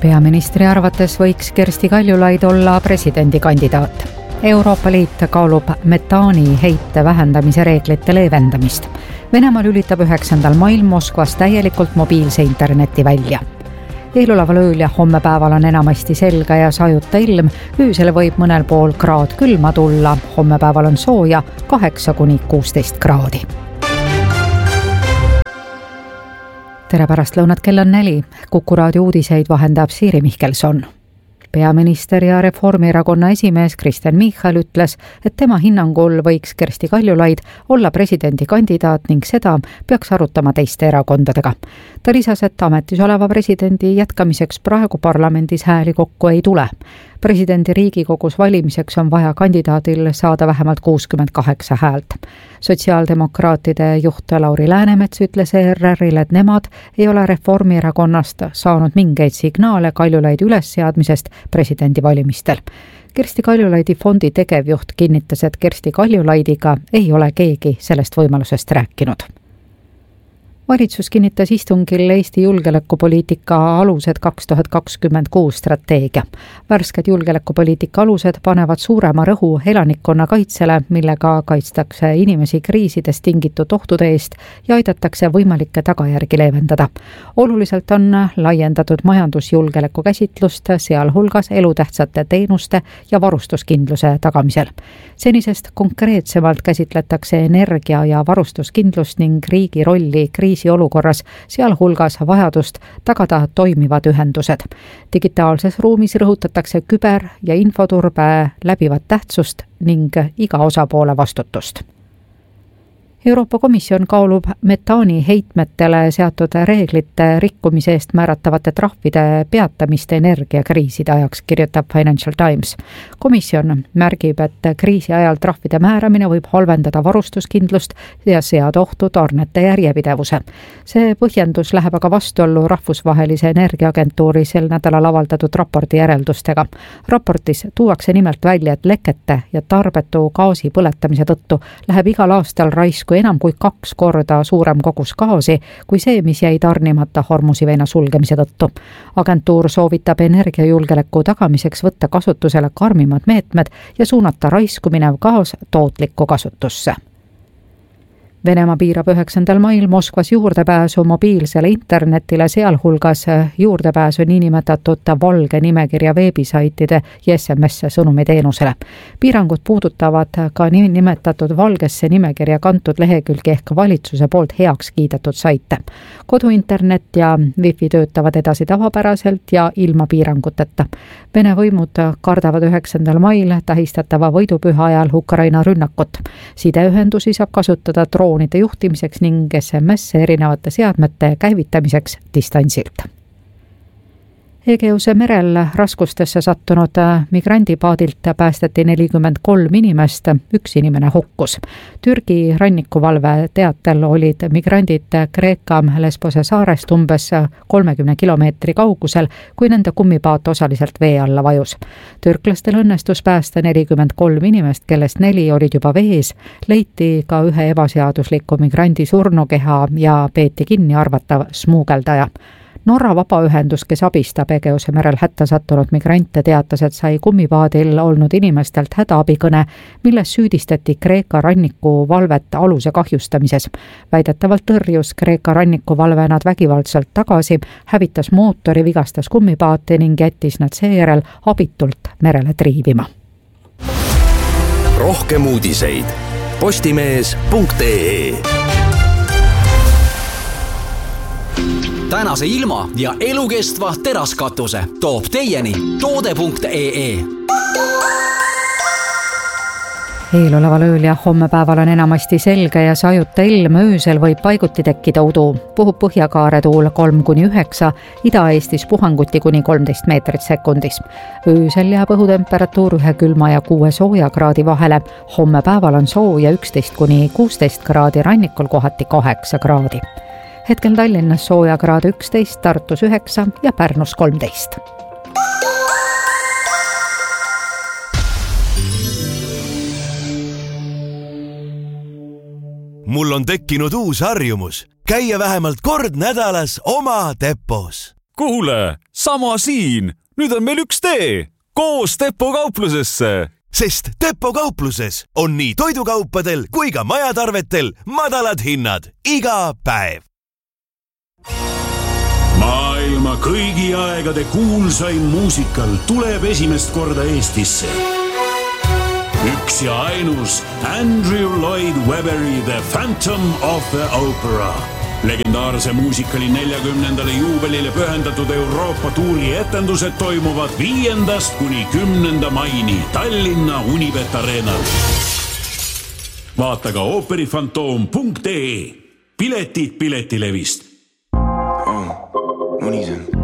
Peaministri arvates võiks Kersti Kaljulaid olla presidendikandidaat. Euroopa Liit kaalub metaani heite vähendamise reeglite leevendamist. Venemaa lülitab 9. mail Moskvas täielikult mobiilse interneti välja. Eeloleval ööl ja homme päeval on enamasti selge ja sajuta ilm, öösel võib mõnel pool kraad külma tulla, homme päeval on sooja 8–16 kraadi. Tere pärast lõunat, kell on 4. Kuku raadio uudiseid vahendab Siiri Mihkelson. Peaminister ja Reformierakonna esimees Kristen Michal ütles, et tema hinnangul võiks Kersti Kaljulaid olla presidendikandidaat ning seda peaks arutama teiste erakondadega. Ta lisas, et ametis oleva presidendi jätkamiseks praegu parlamendis hääli kokku ei tule. Presidendi Riigikogus valimiseks on vaja kandidaadil saada vähemalt 68 häält. Sotsiaaldemokraatide juht Lauri Läänemets ütles ERR-il, et nemad ei ole Reformierakonnast saanud mingeid signaale Kaljulaidi ülesseadmisest presidendivalimistel. Kersti Kaljulaidi fondi tegevjuht kinnitas, et Kersti Kaljulaidiga ei ole keegi sellest võimalusest rääkinud. Valitsus kinnitas istungil Eesti julgeolekupoliitika alused 2026 strateegia. Värsked julgeolekupoliitika alused panevad suurema rõhu elanikkonna kaitsele, millega kaitstakse inimesi kriisidest tingitud ohtude eest ja aidatakse võimalikke tagajärgi leevendada. Oluliselt on laiendatud majandusjulgeoleku käsitlust, sealhulgas elutähtsate teenuste ja varustuskindluse tagamisel. Senisest konkreetsemalt käsitletakse energia- ja varustuskindlust ning riigi rolli kriisiolukorras, sealhulgas vajadust tagada toimivad ühendused. Digitaalses ruumis rõhutatakse küber- ja infoturbe läbivat tähtsust ning iga osapoole vastutust. Euroopa Komisjon kaalub metaani heitmetele seatud reeglite rikkumise eest määratavate trahvide peatamist energiakriiside ajaks, kirjutab Financial Times. Komisjon märgib, et kriisi ajal trahvide määramine võib halvendada varustuskindlust ja seada ohtu tarnete järjepidevuse. See põhjendus läheb aga vastuollu Rahvusvahelise Energiaagentuuri sel nädalal avaldatud raporti järeldustega. Raportis tuuakse nimelt välja, et lekete ja tarbetu gaasi põletamise tõttu läheb igal aastal raisku enam kui 2 korda suurem kogus gaasi kui see, mis jäi tarnimata Hormuzi veena sulgemise tõttu. Agentuur soovitab energiajulgeoleku tagamiseks võtta kasutusele karmimad meetmed ja suunata raisku minev gaas tootlikku kasutusse. Venemaa piirab 9. mail Moskvas juurdepääsu mobiilsele internetile, sealhulgas juurdepääsu niinimetatud valge nimekirja veebisaitide ja SMS-sõnumiteenusele. Piirangud puudutavad ka niinimetatud valgesse nimekirja kantud lehekülgi ehk valitsuse poolt heaks kiidetud saite. Koduinternet ja wifi töötavad edasi tavapäraselt ja ilma piiranguteta. Vene võimud kardavad 9. mail tähistatava võidupüha ajal Ukraina rünnakut. Sideühendusi saab kasutada droonide juhtimiseks ning SMS erinevate seadmete käivitamiseks distantsilt. Egeuse merel raskustesse sattunud migrandipaadilt päästeti 43 inimest, 1 inimene hukkus. Türgi rannikuvalve teatel olid migrandid Kreeka Lesbose saarest umbes 30 kilomeetri kaugusel, kui nende kummipaat osaliselt vee alla vajus. Türklastel õnnestus päästa 43 inimest, kellest 4 olid juba vees, leiti ka 1 ebaseadusliku migrandi surnukeha ja peeti kinni arvatav smuugeldaja. Norra vabaühendus, kes abistab Egeuse merel hätta sattunud migrante, teatas, et sai kummipaadil olnud inimestelt hädaabikõne, milles süüdistati Kreeka rannikuvalvet aluse kahjustamises. Väidetavalt tõrjus Kreeka rannikuvalve nad vägivaldselt tagasi, hävitas mootori, vigastas kummipaati ning jättis nad seejärel abitult merele triivima. Rohkem uudiseid postimees.ee. Tänase ilma ja elukestva teraskatuse toob teieni toode.ee. Eeloleval ööl ja homme päeval on enamasti selge ja sajuta ilm, öösel võib paiguti tekkida udu. Puhub põhjakaare tuul 3–9, Ida-Eestis puhanguti kuni 13 meetrit sekundis. Öösel jääb õhutemperatuur 1 külma ja 6 sooja kraadi vahele. Homme päeval on sooja 11–16 kraadi, rannikul kohati 8 kraadi. Hetkel Tallinnas sooja kraad 11, Tartus 9 ja Pärnus 13. Mul on tekkinud uus harjumus. Käia vähemalt kord nädalas oma depos. Kuule, sama siin. Nüüd on meil üks tee. Koos Teppo kauplusesse. Sest Teppo kaupluses on nii toidukaupadel kui ka majatarvetel madalad hinnad iga päev. Maailma kõigi aegade kuulsaim muusikal tuleb esimest korda Eestisse. Üks ja ainus Andrew Lloyd Webberi The Phantom of the Opera. Legendaarse muusikali 40. juubelile pühendatud Euroopa tuuri etendused toimuvad 5. kuni 10. maini Tallinna Unibet Arenal. Vaata ka ooperifantoom.ee. Piletid Piletilevist. Unisen.